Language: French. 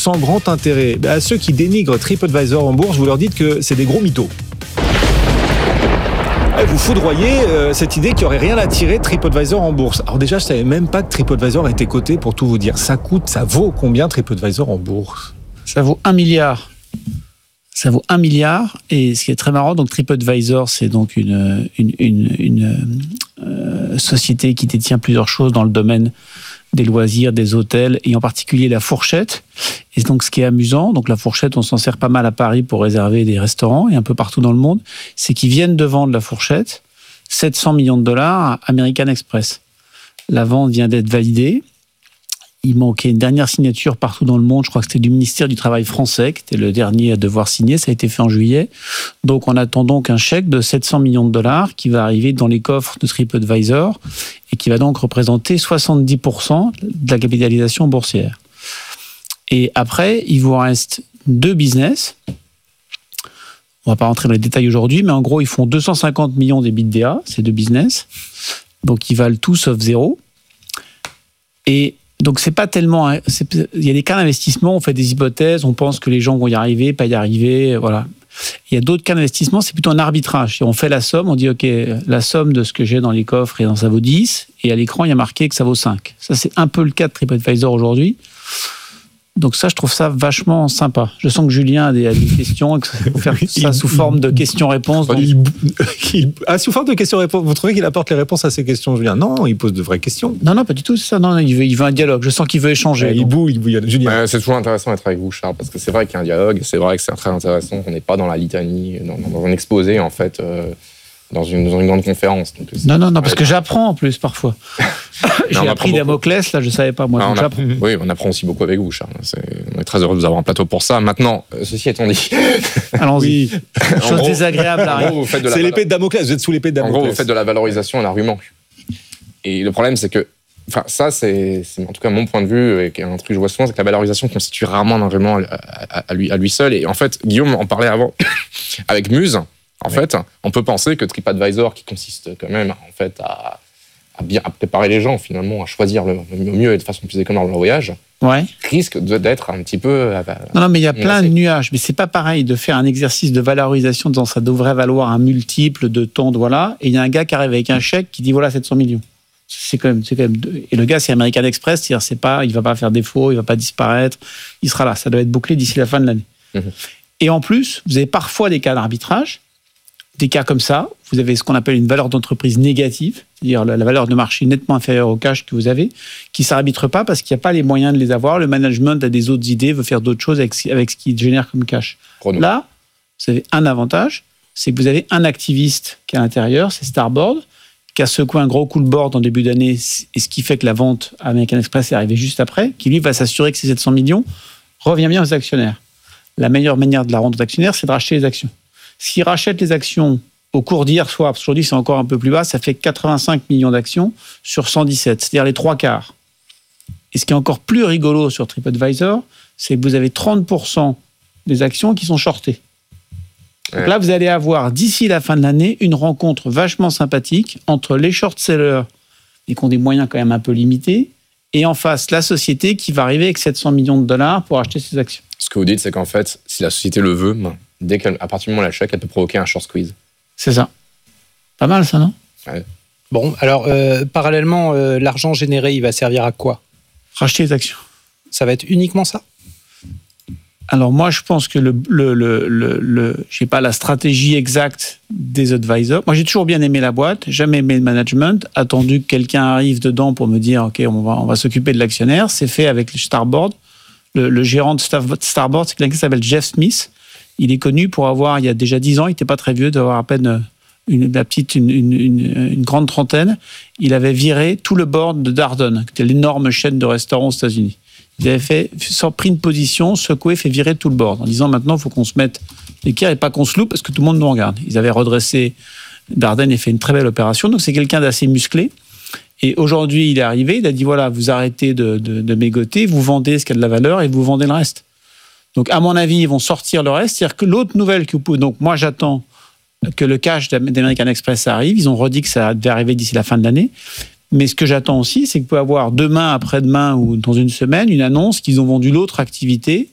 sans grand intérêt. À ceux qui dénigrent TripAdvisor en bourse, vous leur dites que c'est des gros mythos. Vous foudroyez cette idée qu'il n'y aurait rien à tirer de TripAdvisor en bourse. Alors déjà, je ne savais même pas que TripAdvisor était coté, pour tout vous dire. Ça vaut combien TripAdvisor en bourse ? Ça vaut 1 milliard. Ça vaut 1 milliard. Et ce qui est très marrant, donc TripAdvisor, c'est donc une société qui détient plusieurs choses dans le domaine des loisirs, des hôtels, et en particulier la fourchette. Et donc, ce qui est amusant, donc la fourchette, on s'en sert pas mal à Paris pour réserver des restaurants et un peu partout dans le monde, c'est qu'ils viennent de vendre la fourchette 700 millions de dollars à American Express. La vente vient d'être validée. Il manquait une dernière signature partout dans le monde. Je crois que c'était du ministère du Travail français, qui était le dernier à devoir signer. Ça a été fait en juillet. Donc, on attend donc un chèque de 700 millions de dollars qui va arriver dans les coffres de TripAdvisor et qui va donc représenter 70% de la capitalisation boursière. Et après, il vous reste 2 business. On ne va pas rentrer dans les détails aujourd'hui, mais en gros, ils font 250 millions d'EBITDA, ces 2 business. Donc, ils valent tout sauf zéro. Et donc, c'est pas tellement. Il y a des cas d'investissement, on fait des hypothèses, on pense que les gens vont y arriver, pas y arriver, voilà. Il y a d'autres cas d'investissement, c'est plutôt un arbitrage. On fait la somme, on dit, OK, la somme de ce que j'ai dans les coffres, ça vaut 10, et à l'écran, il y a marqué que ça vaut 5. Ça, c'est un peu le cas de TripAdvisor aujourd'hui. Donc ça, je trouve ça vachement sympa. Je sens que Julien a des questions, et qu'il faut faire ça sous forme de questions-réponses. Sous forme de questions-réponses. Vous trouvez qu'il apporte les réponses à ces questions, Julien ? Non, il pose de vraies questions. Non, pas du tout, c'est ça. Non, il veut un dialogue. Je sens qu'il veut échanger. Il bouille, Julien. Ouais, c'est toujours intéressant d'être avec vous, Charles, parce que c'est vrai qu'il y a un dialogue, c'est vrai que c'est très intéressant. On n'est pas dans la litanie, dans un exposé, en fait, dans une grande conférence. Donc, non, parce que j'apprends en plus, parfois. J'ai appris Damoclès, là, je ne savais pas, moi. Oui, on apprend aussi beaucoup avec vous, Charles. On est très heureux de vous avoir un plateau pour ça. Maintenant, ceci étant dit... Allons-y. Chose désagréable arrive. C'est l'épée de Damoclès, vous êtes sous l'épée de Damoclès. En gros, vous faites de la valorisation un argument. Et le problème, c'est que... Enfin, ça, c'est en tout cas mon point de vue, et un truc que je vois souvent, c'est que la valorisation constitue rarement un argument à lui seul. Et en fait, Guillaume en parlait avant avec Muse. En fait, on peut penser que TripAdvisor, qui consiste quand même en fait à préparer les gens finalement, à choisir le mieux et de façon plus économe leur voyage, risque d'être un petit peu... Non, mais il y a plein de nuages. Mais c'est pas pareil de faire un exercice de valorisation disant ça devrait valoir un multiple de temps, voilà. Et il y a un gars qui arrive avec un chèque qui dit voilà 700 millions. C'est quand même. Et le gars, c'est American Express, c'est-à-dire il va pas faire défaut, il va pas disparaître, il sera là. Ça doit être bouclé d'ici la fin de l'année. Et en plus, vous avez parfois des cas d'arbitrage. Des cas comme ça, vous avez ce qu'on appelle une valeur d'entreprise négative, c'est-à-dire la valeur de marché nettement inférieure au cash que vous avez, qui ne s'arbitre pas parce qu'il n'y a pas les moyens de les avoir. Le management a des autres idées, veut faire d'autres choses avec ce qu'il génère comme cash. Là, vous avez un avantage, c'est que vous avez un activiste qui est à l'intérieur, c'est Starboard, qui a secoué un gros coup de board en début d'année, et ce qui fait que la vente à American Express est arrivée juste après, qui lui va s'assurer que ces 700 millions reviennent bien aux actionnaires. La meilleure manière de la rendre aux actionnaires, c'est de racheter les actions. S'il rachète les actions au cours d'hier soir, parce qu'aujourd'hui c'est encore un peu plus bas, ça fait 85 millions d'actions sur 117, c'est-à-dire les 3/4. Et ce qui est encore plus rigolo sur TripAdvisor, c'est que vous avez 30% des actions qui sont shortées. Donc là, vous allez avoir, d'ici la fin de l'année, une rencontre vachement sympathique entre les short-sellers, et qui ont des moyens quand même un peu limités, et en face, la société qui va arriver avec 700 millions de dollars pour acheter ses actions. Ce que vous dites, c'est qu'en fait, si la société le veut, à partir du moment où elle achète, elle peut provoquer un short squeeze. C'est ça. Pas mal, ça, non ? Bon, alors, parallèlement, l'argent généré, il va servir à quoi ? Racheter les actions. Ça va être uniquement ça ? Alors moi, je pense que je sais pas la stratégie exacte des advisors. Moi, j'ai toujours bien aimé la boîte, jamais aimé le management, attendu que quelqu'un arrive dedans pour me dire, OK, on va s'occuper de l'actionnaire. C'est fait avec le Starboard. Le gérant de Starboard, c'est quelqu'un qui s'appelle Jeff Smith. Il est connu pour avoir, il y a déjà 10 ans, il n'était pas très vieux, d'avoir à peine une grande trentaine. Il avait viré tout le board de Darden, qui était l'énorme chaîne de restaurants aux États-Unis. Ils avaient pris une position, secoué, fait virer tout le board, en disant maintenant, il faut qu'on se mette l'équerre et pas qu'on se loupe parce que tout le monde nous regarde. Ils avaient redressé Darden et fait une très belle opération. Donc, c'est quelqu'un d'assez musclé. Et aujourd'hui, il est arrivé, il a dit voilà, vous arrêtez de mégoter, vous vendez ce qui a de la valeur et vous vendez le reste. Donc, à mon avis, ils vont sortir le reste. C'est-à-dire que l'autre nouvelle que vous pouvez. Donc, moi, j'attends que le cash d'American Express arrive. Ils ont redit que ça devait arriver d'ici la fin de l'année. Mais ce que j'attends aussi, c'est que vous pouvez avoir demain, après-demain ou dans une semaine, une annonce qu'ils ont vendu l'autre activité